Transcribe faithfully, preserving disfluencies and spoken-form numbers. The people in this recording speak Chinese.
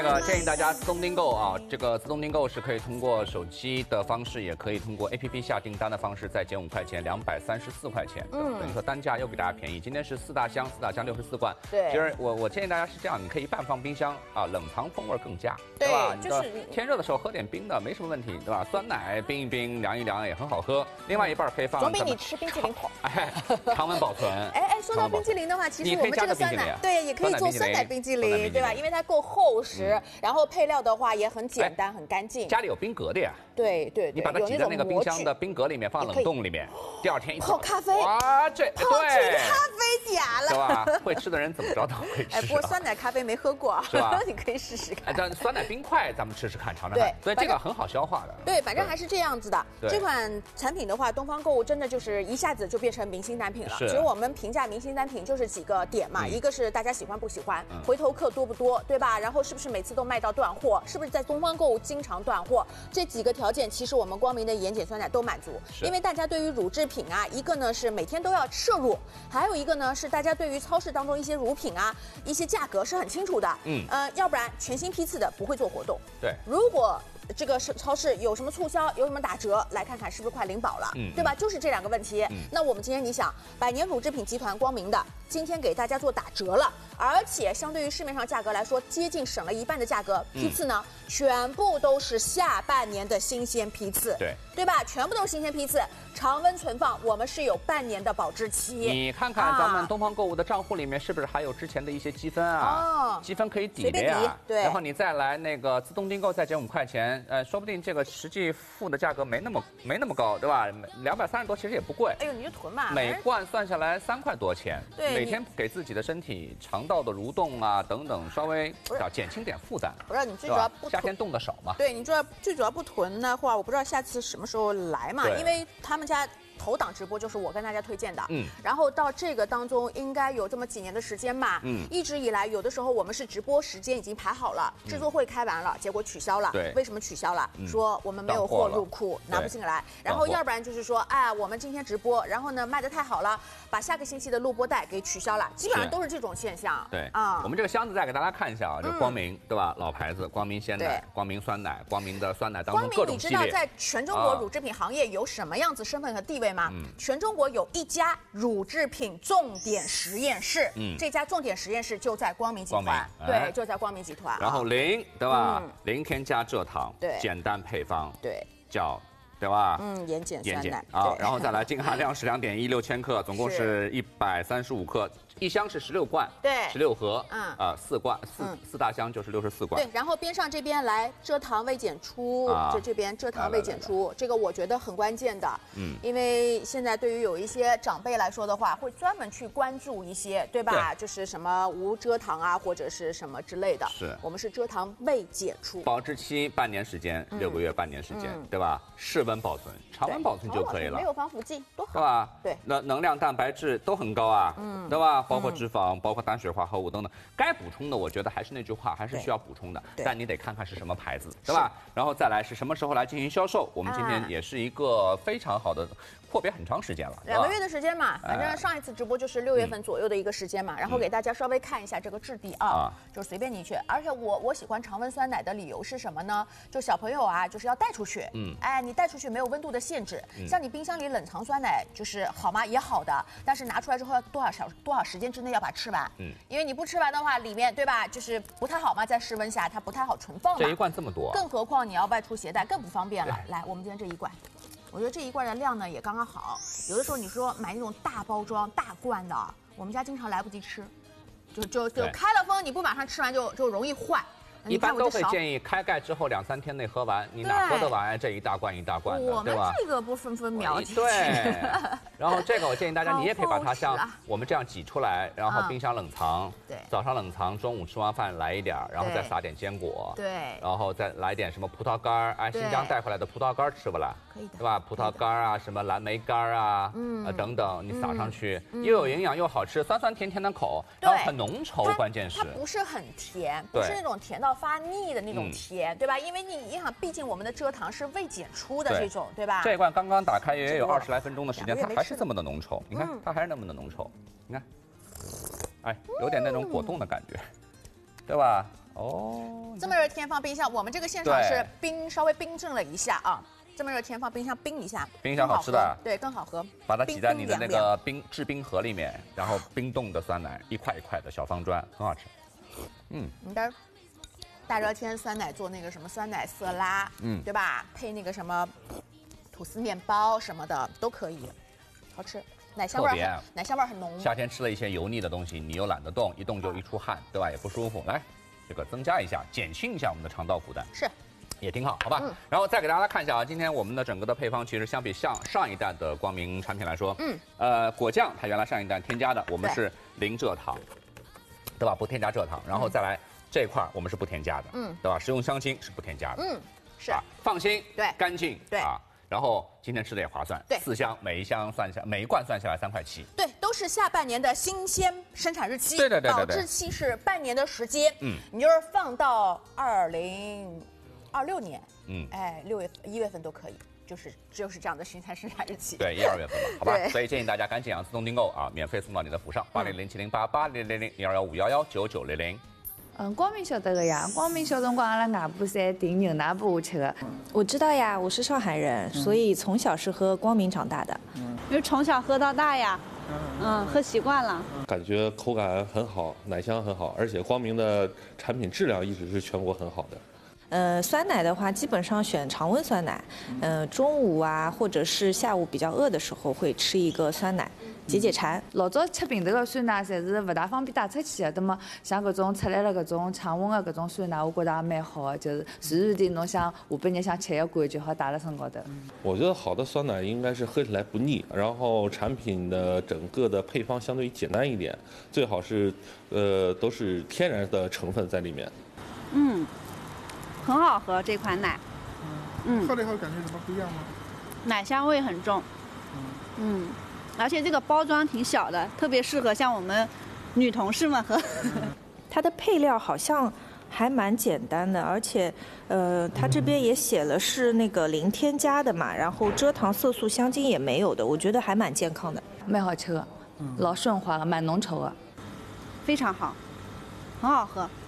这个建议大家自动订购啊，这个自动订购是可以通过手机的方式，也可以通过 A P P 下订单的方式，再减五块钱，两百三十四块钱，嗯，等于说单价又比大家便宜。今天是四大箱，四大箱六十四罐， 对。 其实我我建议大家是这样，你可以一半放冰箱啊，冷藏风味更佳， 对， 对吧？ 就是你天热的时候喝点冰的没什么问题，对吧？酸奶冰一冰，凉一凉也很好喝。另外一半可以放， 总比你吃冰淇淋好。 哎，常温保存。 哎哎，说到冰淇淋的话，其实我们这个酸奶，对，也可以做酸奶冰淇淋，对吧？因为它够厚实，然后配料的话也很简单、很干净。 家里有冰格的呀？ 对对， 你把它挤在那个冰箱的冰格里面，放冷冻里面，第二天一泡咖啡。 哇，这泡出咖啡假了， 是吧？会吃的人怎么着都会吃。 哎，不过酸奶咖啡没喝过， 是吧？ 你可以试试看。 哎，但酸奶冰块咱们吃吃看，尝尝看。对，所以这个很好消化的。 对，反正还是这样子的。这款产品的话，东方购物真的就是一下子就变成明星单品了。其实我们评价明星单品就是几个点嘛，一个是大家喜欢不喜欢，回头客多不多，对吧？然后是不是每次都卖到断货？是不是在东方购物经常断货？这几个条件，其实我们光明的盐碱酸奶都满足。因为大家对于乳制品啊，一个呢是每天都要摄入，还有一个呢是大家对于超市当中一些乳品啊，一些价格是很清楚的。嗯，呃，要不然全新批次的不会做活动。 对， 如果这个是超市有什么促销，有什么打折，来看看是不是快领保了，嗯，对吧？就是这两个问题。嗯，那我们今天你想，百年乳制品集团光明的今天给大家做打折了，而且相对于市面上价格来说，接近省了一半的价格。批次呢，全部都是下半年的新鲜批次， 对， 对吧？全部都是新鲜批次，常温存放，我们是有半年的保质期。 你看看咱们东方购物的账户里面是不是还有之前的一些积分啊？哦，积分可以抵的呀。 对， 然后你再来那个自动订购再减五块钱。呃，说不定这个实际付的价格没那么没那么高，对吧？两百三十多其实也不贵。 哎呦，你就囤吧。 每罐算下来三块多钱， 对， 每天给自己的身体肠道的蠕动啊等等，稍微要减轻点负担。 不是你最主要不夏天冻得少嘛。 对，你主要最主要不囤的话，我不知道下次什么时候来嘛，因为他们家。头档直播就是我跟大家推荐的，嗯，然后到这个当中应该有这么几年的时间吧，嗯，一直以来有的时候我们是直播时间已经排好了，制作会开完了，结果取消了， 对， 为什么取消了？说我们没有货入库，拿不进来，然后要不然就是说，哎，我们今天直播，然后呢卖得太好了，把下个星期的录播带给取消了，基本上都是这种现象。 对啊，我们这个箱子再给大家看一下啊，就光明对吧？老牌子，光明鲜奶、光明酸奶、光明的酸奶当中各种系列。 光明，你知道在全中国乳制品行业有什么样子身份和地位吗？全中。中国有一家乳制品重点实验室，嗯，这家重点实验室就在光明集团，对，就在光明集团。 然后零，对吧？零添加蔗糖， 对， 简单配方， 对， 叫，对吧？ 嗯，盐碱酸奶啊，然后再来净含量是两点一六千克，总共是一百三十五克。一箱是十六罐， 对， 十六盒，嗯，啊，四罐，四四大箱就是六十四罐。 对，然后边上这边来蔗糖未检出，这这边蔗糖未检出，这个我觉得很关键的，嗯，因为现在对于有一些长辈来说的话，会专门去关注一些，对吧？就是什么无蔗糖啊，或者是什么之类的。 是， 我们是蔗糖未检出， 保质期半年时间，六个月半年时间，对吧？室温保存，常温保存就可以了， 没有防腐剂，多好， 对吧？ 对， 那能量、蛋白质都很高啊，嗯，对吧？包括脂肪，包括单水化合物等等，该补充的，我觉得还是那句话，还是需要补充的。但你得看看是什么牌子，对吧？然后再来是什么时候来进行销售？我们今天也是一个非常好的，阔别很长时间了， 两个月的时间嘛。反正上一次直播就是六月份左右的一个时间嘛。然后给大家稍微看一下这个质地啊，就随便你去。而且我我喜欢常温酸奶的理由是什么呢？就小朋友啊，就是要带出去，嗯，哎，你带出去没有温度的限制，像你冰箱里冷藏酸奶就是好吗？也好的，但是拿出来之后要多少小多少时间之内要把它吃完。嗯，因为你不吃完的话，里面对吧，就是不太好嘛，在室温下它不太好存放嘛。 这一罐这么多， 更何况你要外出携带更不方便了。来，我们今天这一罐，我觉得这一罐的量呢也刚刚好。有的时候你说买那种大包装大罐的，我们家经常来不及吃，就就就开了封，你不马上吃完就就容易坏。 一般都会建议开盖之后两三天内喝完，你哪喝得完这一大罐一大罐的，对吧？ 我们这个不分分秒级。 对。然后这个我建议大家，你也可以把它像我们这样挤出来，然后冰箱冷藏。对。早上冷藏，中午吃完饭来一点，然后再撒点坚果。对。然后再来点什么葡萄干哎，新疆带回来的葡萄干吃不啦？ 可以的， 对吧？葡萄干啊，什么蓝莓干啊，嗯，等等，你撒上去，又有营养又好吃，酸酸甜甜的口，然后很浓稠，关键是它不是很甜，不是那种甜到发腻的那种甜，对吧？因为你你想，毕竟我们的蔗糖是未检出的这种，对吧？ 这一罐刚刚打开也有二十来分钟的时间，它还是这么的浓稠，你看它还是那么的浓稠，你看，哎，有点那种果冻的感觉，对吧？ 哦， 这么热天放冰箱，我们这个现场是冰稍微冰镇了一下啊。这么热天放冰箱冰一下， 冰一下好吃的， 对，更好喝。 把它挤在你的那个冰制冰盒里面，然后冰冻的酸奶一块一块的小方砖，很好吃。嗯， 你的大热天酸奶做那个什么酸奶色拉，嗯，对吧？配那个什么吐司面包什么的都可以，好吃。奶香味儿，奶香味儿很浓。 夏天吃了一些油腻的东西，你又懒得动，一动就一出汗，对吧？也不舒服。来，这个增加一下，减轻一下我们的肠道负担。 是。 也挺好，好吧。嗯、然后再给大家看一下啊，今天我们的整个的配方，其实相比上上一代的光明产品来说，嗯，呃，果酱它原来上一代添加的，我们是零蔗糖，对吧？不添加蔗糖。然后再来、嗯、这一块我们是不添加的，嗯，对吧？食用香精是不添加的， 嗯，是、 啊，放心， 对， 干净， 对啊。然后今天吃的也划算， 对， 四箱每一箱算下每一罐算下来三块七， 对，都是下半年的新鲜生产日期， 对对对对对， 保质期是半年的时间，嗯，你就是放到二零。二六年，嗯，哎，六月份、一月份都可以，就是就是这样的新材生产日期。 对，一二月份吧，好吧。所以建议大家赶紧啊，自动订购啊，免费送到你的府上，八零零七零八八零零零零二幺五幺幺九九零零。 嗯，光明晓得个呀，光明小辰光阿拉外婆侪订牛奶布下吃的。 我知道呀，我是上海人，嗯、所以从小是喝光明长大的。 嗯，因为从小喝到大呀，嗯，喝习惯了。 感觉口感很好，奶香很好，而且光明的产品质量一直是全国很好的。 呃，酸奶的话，基本上选常温酸奶。呃，中午啊，或者是下午比较饿的时候，会吃一个酸奶，解解馋。 老早吃瓶头的酸奶，侪是不大方便带出去的。那么像搿种出来了搿种常温的搿种酸奶，我觉得也蛮好的，就是随时地侬想下半日想吃一罐就好带辣身高头。 我觉得好的酸奶应该是喝起来不腻，然后产品的整个的配方相对于简单一点，最好是呃都是天然的成分在里面。 嗯。很好喝这款奶， 嗯，喝了以后感觉什么不一样吗？ 奶香味很重，嗯，而且这个包装挺小的，特别适合像我们女同事们喝。 它的配料好像还蛮简单的，而且，呃，它这边也写了是那个零添加的嘛，然后蔗糖、色素、香精也没有的，我觉得还蛮健康的， 蛮好吃的，老顺滑了，蛮浓稠的， 非常好，很好喝。